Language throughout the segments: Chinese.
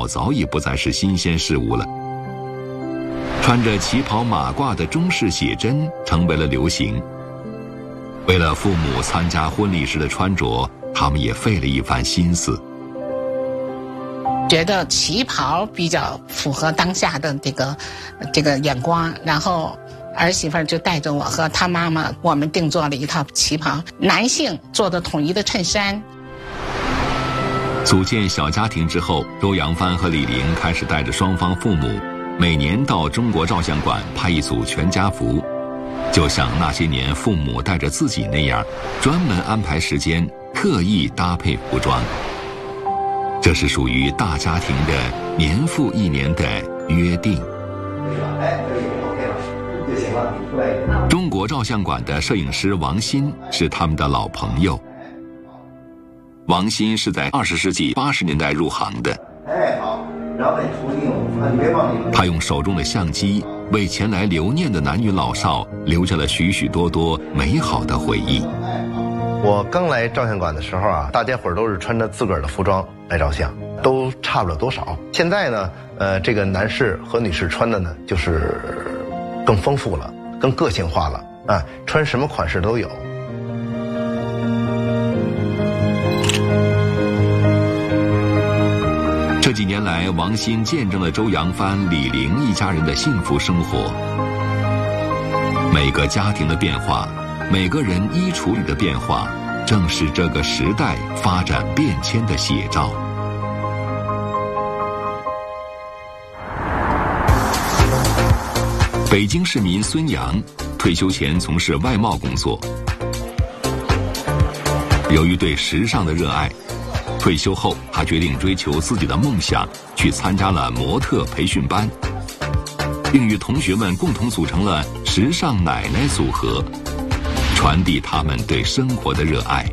袍早已不再是新鲜事物了。穿着旗袍马褂的中式写真成为了流行。为了父母参加婚礼时的穿着，他们也费了一番心思。 觉得旗袍比较符合当下的这个眼光，然后儿媳妇就带着我和她妈妈，我们定做了一套旗袍，男性做的统一的衬衫。 组建小家庭之后，周扬帆和李玲开始带着双方父母，每年到中国照相馆拍一组全家福，就像那些年父母带着自己那样，专门安排时间，特意搭配服装。这是属于大家庭的年复一年的约定。中国照相馆的摄影师王鑫是他们的老朋友。王鑫是在20世纪80年代入行的。他用手中的相机为前来留念的男女老少留下了许许多多美好的回忆。 我刚来照相馆的时候啊，大家伙儿都是穿着自个儿的服装来照相，都差不了多少。现在呢，这个男士和女士穿的呢，就是更丰富了，更个性化了啊，穿什么款式都有。 这几年来，王鑫见证了周扬帆、李玲一家人的幸福生活。每个家庭的变化，每个人衣橱里的变化，正是这个时代发展变迁的写照。北京市民孙杨退休前从事外贸工作，由于对时尚的热爱，退休后他决定追求自己的梦想，去参加了模特培训班，并与同学们共同组成了时尚奶奶组合，传递他们对生活的热爱。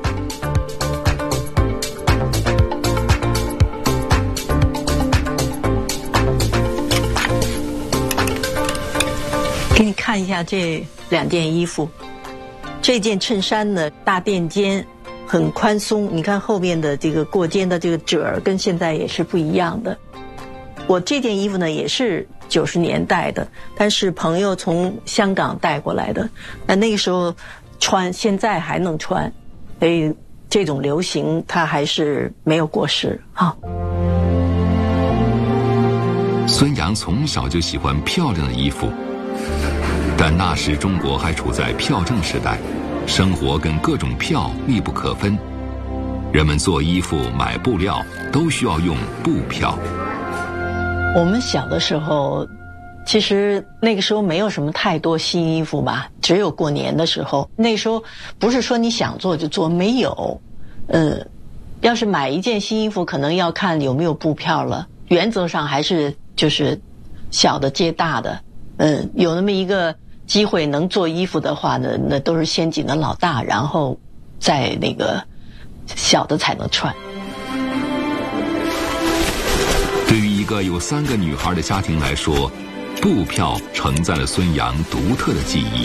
给你看一下这2件衣服，这件衬衫呢大垫肩，很宽松，你看后面的这个过肩的这个褶儿跟现在也是不一样的。我这件衣服呢也是90年代的，但是朋友从香港带过来的，那个时候穿，现在还能穿，所以这种流行它还是没有过时啊。 孙杨从小就喜欢漂亮的衣服，但那时中国还处在票证时代，生活跟各种票密不可分，人们做衣服买布料都需要用布票。 我们小的时候，其实那个时候没有什么太多新衣服吧，只有过年的时候。那时候不是说你想做就做，没有。要是买一件新衣服，可能要看有没有布票了。原则上还是就是小的接大的。有那么一个机会能做衣服的话呢，那都是先紧的老大，然后再那个小的才能穿。 对于一个有3个女孩的家庭来说，布票承载了孙杨独特的记忆。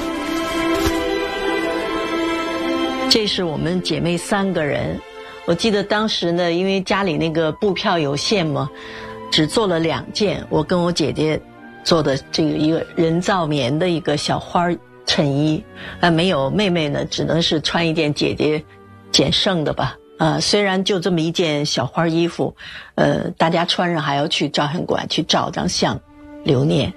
这是我们姐妹3个人，我记得当时呢，因为家里那个布票有限嘛，只做了2件，我跟我姐姐做的这个一个人造棉的一个小花衬衣，没有妹妹呢，只能是穿一件姐姐捡剩的吧。虽然就这么一件小花衣服，大家穿上还要去照相馆去照张相留念。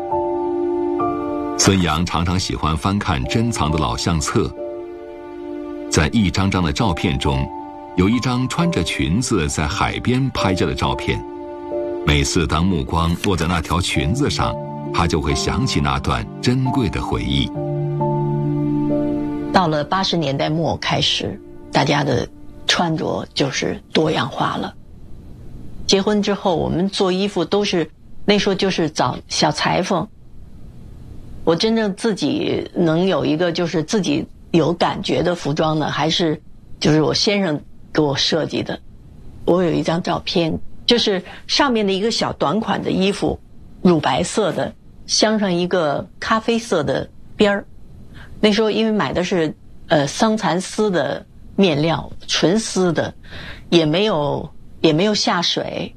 孙杨常常喜欢翻看珍藏的老相册，在一张张的照片中，有一张穿着裙子在海边拍照的照片。每次当目光落在那条裙子上，他就会想起那段珍贵的回忆。 到了80年代末开始，大家的穿着就是多样化了。结婚之后，我们做衣服都是那时候就是找小裁缝。我真正自己能有一个就是自己有感觉的服装呢，还是就是我先生给我设计的。我有一张照片，就是上面的一个小短款的衣服，乳白色的，镶上一个咖啡色的边儿。那时候因为买的是桑蚕丝的面料，纯丝的，也没有下水，